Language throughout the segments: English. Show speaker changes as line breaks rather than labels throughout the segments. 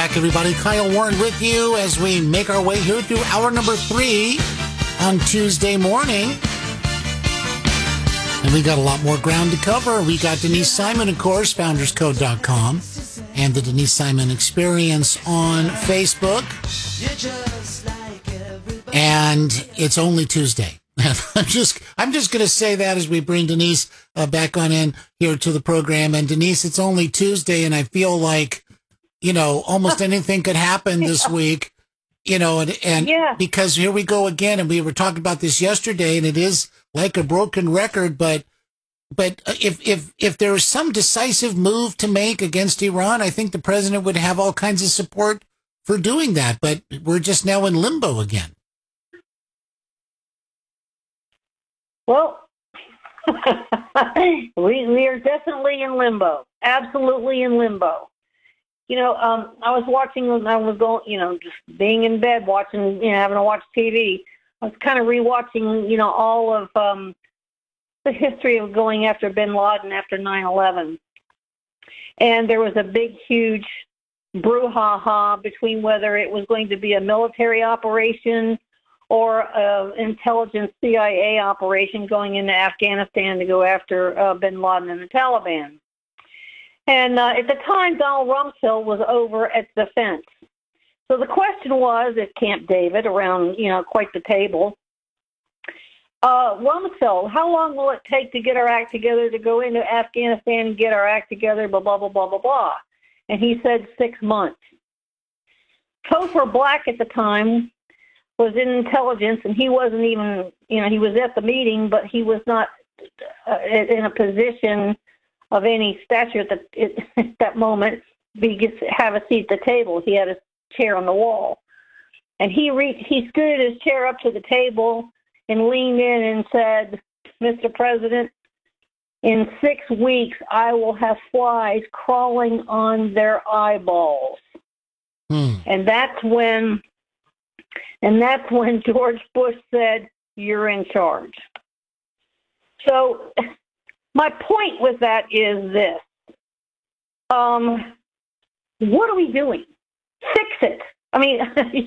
back, everybody. Kyle Warren with you as we make our way here through hour number 3 on Tuesday morning. And we got a lot more ground to cover. We got Denise Simon, of course, founderscode.com, and the Denise Simon Experience on Facebook. And it's only Tuesday. I'm just going to say that as we bring Denise back on in here to the program. And Denise, it's only Tuesday, and I feel like, almost anything could happen this week, and yeah. Because here we go again, and we were talking about this yesterday, and it is like a broken record, but if there was some decisive move to make against Iran, I think the president would have all kinds of support for doing that, but we're just now in limbo again.
Well, we are definitely in limbo, absolutely in limbo. I was watching, I was going, just being in bed watching, having to watch TV. I was kind of rewatching, all of the history of going after bin Laden after 9/11. And there was a big, huge brouhaha between whether it was going to be a military operation or an intelligence CIA operation going into Afghanistan to go after bin Laden and the Taliban. And at the time, Donald Rumsfeld was over at the fence. So the question was at Camp David, around, quite the table, Rumsfeld, how long will it take to get our act together to go into Afghanistan and get our act together, blah, blah, blah, blah, blah, blah. And he said 6 months. Topher Black at the time was in intelligence, and he wasn't even, he was at the meeting, but he was not in a position of any stature at that moment. He gets to have a seat at the table. He had a chair on the wall. And he scooted his chair up to the table and leaned in and said, Mr. President, in 6 weeks, I will have flies crawling on their eyeballs. And that's when George Bush said, you're in charge. So my point with that is this. What are we doing? Fix it. I mean,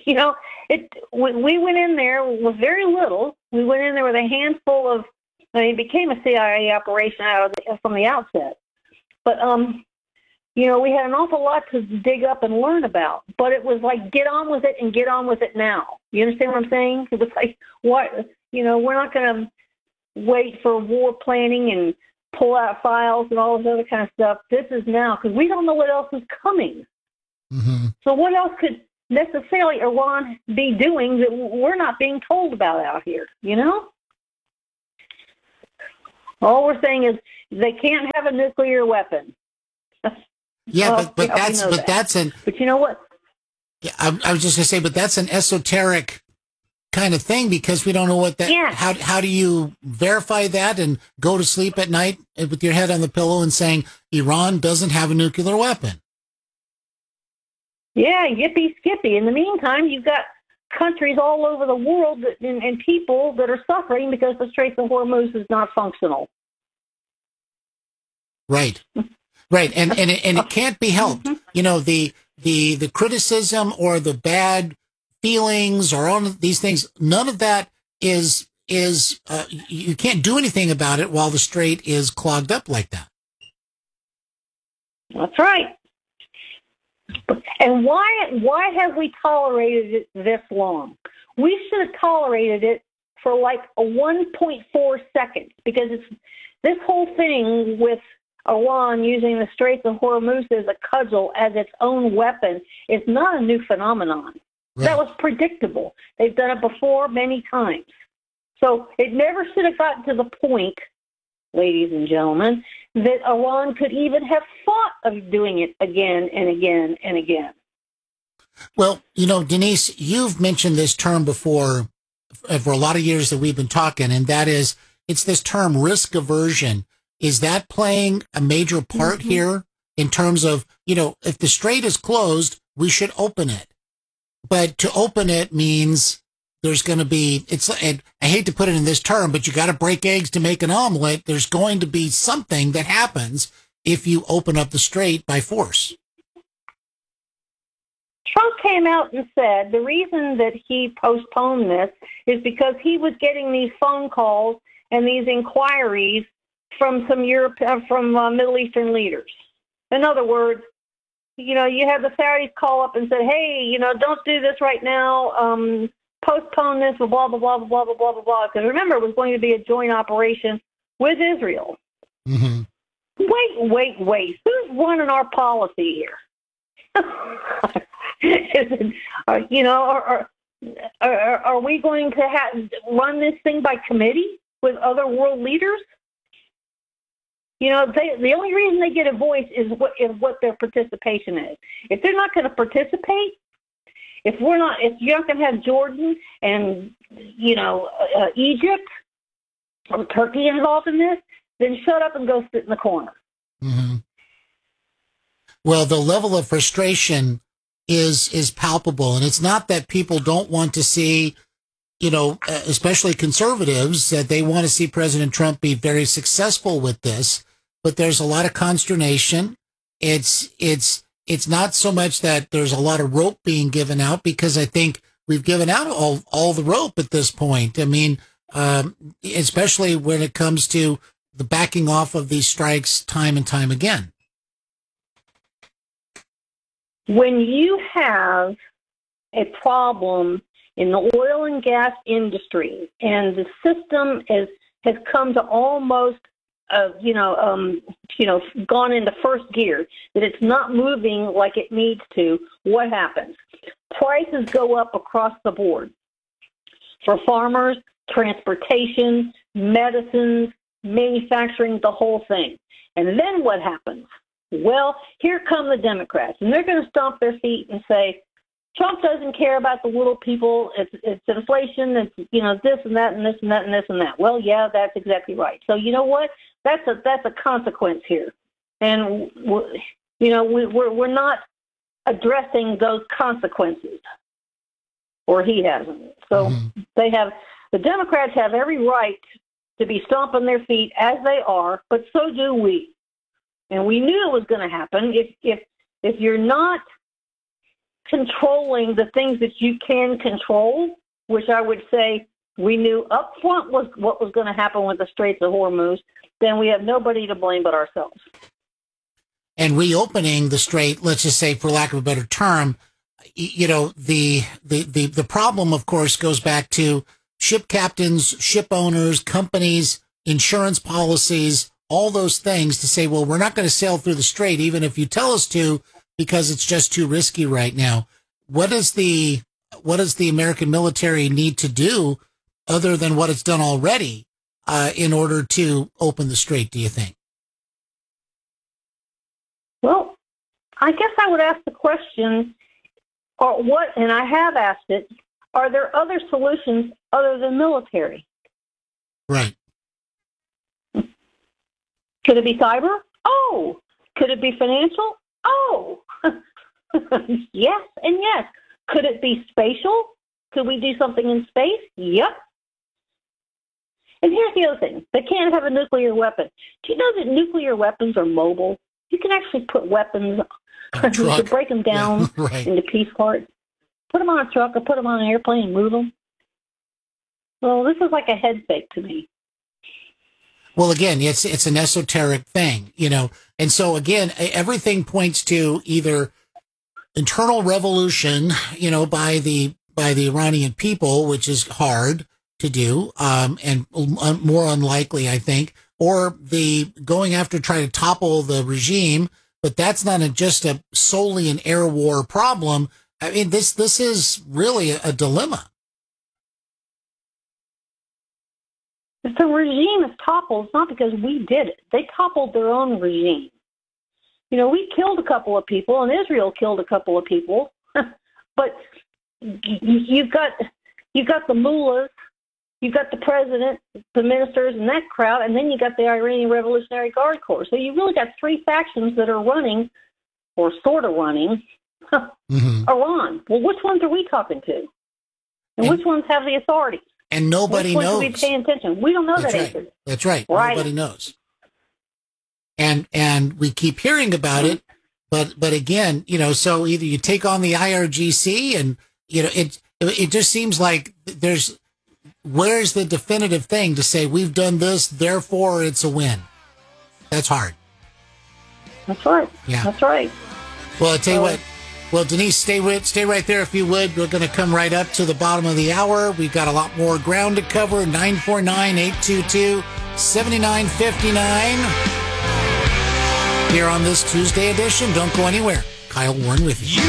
we went in there with very little. We went in there with a handful of, it became a CIA operation from the outset. But, we had an awful lot to dig up and learn about. But it was like, get on with it and get on with it now. You understand what I'm saying? It was like, what, we're not going to wait for war planning and pull out files and all this other kind of stuff. This is now, because we don't know what else is coming. Mm-hmm. So what else could necessarily Iran be doing that we're not being told about out here, All we're saying is they can't have a nuclear weapon.
Yeah, but you know what? Yeah, I was just going to say, but that's an esoteric kind of thing, because we don't know what that. Yeah. How do you verify that and go to sleep at night with your head on the pillow and saying Iran doesn't have a nuclear weapon?
Yeah, yippee skippy. In the meantime, you've got countries all over the world and people that are suffering because the Strait of Hormuz is not functional.
Right. Right, and it can't be helped. The criticism or the bad feelings or all of these things, none of that is you can't do anything about it while the strait is clogged up like that.
That's right. And why have we tolerated it this long? We should have tolerated it for like a 1.4 seconds, because it's this whole thing with Iran using the Straits of Hormuz as a cudgel, as its own weapon, is not a new phenomenon. Right. That was predictable. They've done it before many times. So it never should have gotten to the point, ladies and gentlemen, that Iran could even have thought of doing it again and again and again.
Well, Denise, you've mentioned this term before for a lot of years that we've been talking, and that is, it's this term risk aversion. Is that playing a major part here in terms of, if the strait is closed, we should open it. But to open it means there's going to be, and I hate to put it in this term, but you got to break eggs to make an omelet. There's going to be something that happens if you open up the strait by force.
Trump came out and said the reason that he postponed this is because he was getting these phone calls and these inquiries from some Middle Eastern leaders. In other words, you had the Saudis call up and said, hey, don't do this right now. Postpone this, blah, blah, blah, blah, blah, blah, blah, blah. Because remember, it was going to be a joint operation with Israel.
Mm-hmm.
Wait. Who's running our policy here? Are we going to run this thing by committee with other world leaders? The only reason they get a voice is what their participation is. If they're not going to participate, if you're not going to have Jordan and Egypt or Turkey involved in this, then shut up and go sit in the corner.
Mm-hmm. Well, the level of frustration is palpable, and it's not that people don't want to see, especially conservatives, that they want to see President Trump be very successful with this, but there's a lot of consternation. It's not so much that there's a lot of rope being given out, because I think we've given out all the rope at this point. I mean, especially when it comes to the backing off of these strikes time and time again.
When you have a problem in the oil and gas industry, and the system has come to almost, gone into first gear, that it's not moving like it needs to, what happens? Prices go up across the board for farmers, transportation, medicines, manufacturing, the whole thing. And then what happens? Well, here come the Democrats, and they're going to stomp their feet and say, Trump doesn't care about the little people. It's inflation. It's, this and that and this and that and this and that. Well, yeah, that's exactly right. So you know what? That's a consequence here. And, we're not addressing those consequences, or he hasn't. So the Democrats have every right to be stomping their feet as they are, but so do we. And we knew it was going to happen. If you're not controlling the things that you can control, which I would say we knew up front was what was going to happen with the Straits of Hormuz, then we have nobody to blame but ourselves.
And reopening the strait, let's just say, for lack of a better term, the problem, of course, goes back to ship captains, ship owners, companies, insurance policies, all those things, to say, well, we're not going to sail through the strait, even if you tell us to, because it's just too risky right now. What does the American military need to do other than what it's done already in order to open the strait, do you think?
Well, I guess I would ask the question, and I have asked it, are there other solutions other than military?
Right.
Could it be cyber? Oh. Could it be financial? Oh. Yes and yes. Could it be spatial? Could we do something in space? Yep. And here's the other thing. They can't have a nuclear weapon. Do you know that nuclear weapons are mobile? You can actually put weapons, you can break them down into piece parts, put them on a truck or put them on an airplane and move them. Well, this is like a head fake to me.
Well, again, it's an esoteric thing, and so again, everything points to either internal revolution, by the Iranian people, which is hard to do, and more unlikely, I think, or the going after trying to topple the regime, but that's not just solely an air war problem. I mean, this is really a dilemma.
If the regime is toppled, it's not because we did it. They toppled their own regime. We killed a couple of people, and Israel killed a couple of people. But you've got the mullahs, you've got the president, the ministers, and that crowd, and then you got the Iranian Revolutionary Guard Corps. So you really got three factions that are running, or sort of running, Iran. Well, which ones are we talking to? And which ones have the authority?
And nobody knows.
Which ones are we paying attention? We don't know
that
answer.
That's right.
Right.
Nobody knows. And we keep hearing about it, But again, so either you take on the IRGC and, it just seems like where's the definitive thing to say we've done this, therefore it's a win? That's hard.
That's right.
Yeah.
That's right.
Well, I tell you what. Well, Denise, stay right there if you would. We're going to come right up to the bottom of the hour. We've got a lot more ground to cover. 949-822-7959. Here on this Tuesday edition. Don't go anywhere. Kyle Warren with you.